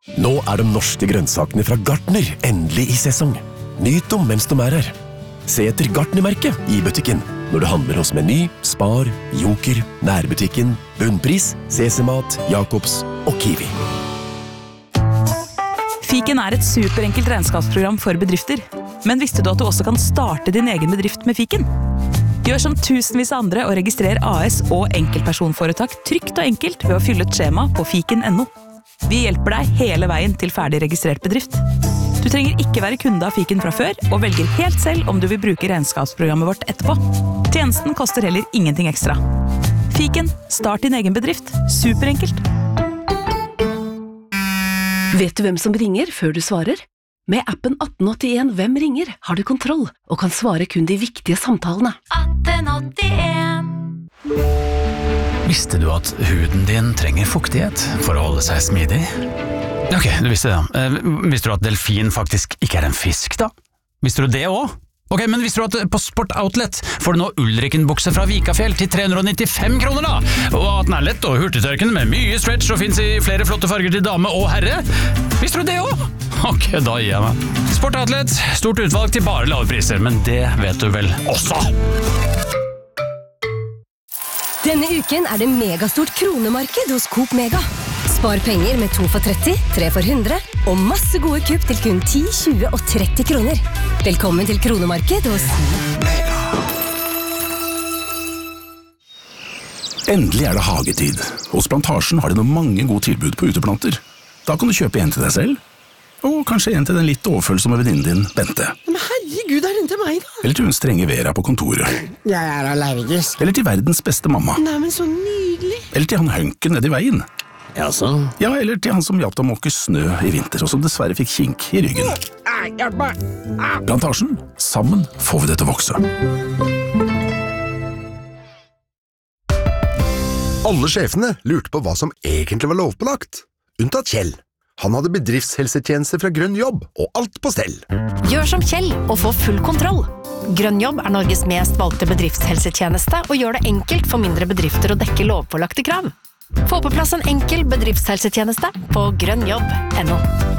Nå de norske grønnsakene fra Gartner endelig i sesong. Nyt dem mens de her. Se etter Gartner-merket i butikken når du handler hos Meny, Spar, Joker, Nærbutikken, Bunnpris, CC-mat, Jacobs og Kiwi. Fiken et superenkelt regnskapsprogram for bedrifter. Men visste du at du også kan starte din egen bedrift med Fiken? Gjør som tusenvis av andre og registrer AS og enkeltpersonforetak trygt og enkelt ved å fylle et skjema på fiken.no. Vi hjelper deg hele veien til ferdig registrert bedrift. Du trenger ikke være kunde av Fiken fra før, og velger helt selv om du vil bruke regnskapsprogrammet vårt etterpå. Tjenesten koster heller ingenting ekstra. Fiken, start din egen bedrift. Superenkelt. Vet du hvem som ringer før du svarer? Med appen 1881 Hvem ringer har du kontroll, og kan svare kun de viktige samtalene. 1881. Visste du at huden din trenger fuktighet for å holde seg smidig? Ok, du visste det. Visste du at delfin faktisk ikke en fisk, da? Visste du det også? Ok, men visste du at på Sport Outlet får du nå Ulriken-bukse fra Vikafjell til 395 kroner, da? Og at den lett og hurtigtørkende med mye stretch og finnes i flere flotte farger til dame og herre? Visste du det også? Ok, da gir jeg meg. Sport Outlet, stort utvalg til bare lave priser, men det vet du vel også? Denne uken det megastort kronemarked hos Coop Mega. Spar penger med 2 for 30, 3 for 100 og masse gode kupp til kun 10, 20 og 30 kroner. Velkommen til kronemarked hos Mega. Endelig det hagetid. Hos Plantasjen har de noen mange gode tilbud på uteplanter. Da kan du kjøpe en til deg selv, og kanskje en til den litt overfølsomme venninnen din, Bente. Men herregud, den til meg da? Eller til hun strenge Vera på kontoret. Jeg allergisk. Eller til verdens beste mamma. Nei, men så nydelig. Eller til han Hønken nede i veien. Jaså? Ja, eller til han som hjalp deg å måke snø i vinter, og som dessverre fikk kink i ryggen. Hjelp meg! Plantasjen. Sammen får vi det til å vokse. Alle sjefene lurte på hva som egentlig var lovpålagt. Unntatt Kjell. Han hadde bedriftshelsetjeneste fra Grønn Jobb, og alt på stell. Gjør som Kjell og få full kontroll. Grønn Jobb Norges mest valgte bedriftshelsetjeneste og gjør det enkelt for mindre bedrifter å dekke lovpålagte krav. Få på plass en enkel bedriftshelsetjeneste på grønnjobb.no.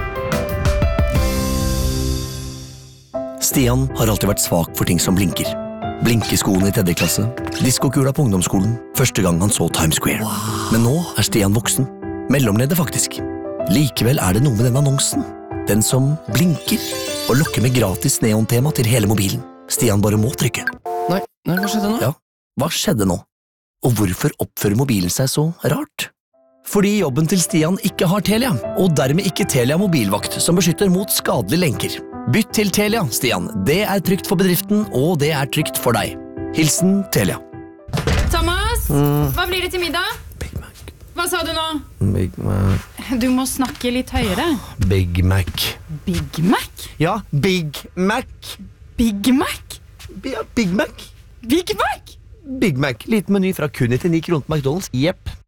Stian har alltid vært svak for ting som blinker. Blinkeskoene i 3. klasse, diskokula på ungdomsskolen, første gang han så Times Square. Men nå Stian voksen. Mellomleddet faktisk. Likevel det noe med den annonsen. Den som blinker og lokker med gratis neontema til hele mobilen. Stian bare må trykke. Nei, hva skjedde nå? Ja, hva skjedde nå? Og hvorfor oppfører mobilen seg så rart? Fordi jobben til Stian ikke har Telia, og dermed ikke Telia mobilvakt som beskytter mot skadelige lenker. Bytt til Telia, Stian. Det trygt for bedriften, og det trygt for deg. Hilsen Telia. Thomas, hva blir det til middag? Big Mac. Hva sa du nå? Big Mac. Du må snakke litt høyere. Big Mac. Big Mac? Ja, Big Mac. Big Mac? Ja, Big Mac. Big Mac? Big Mac. Liten meny fra kun 99 kroner på McDonald's. Jepp.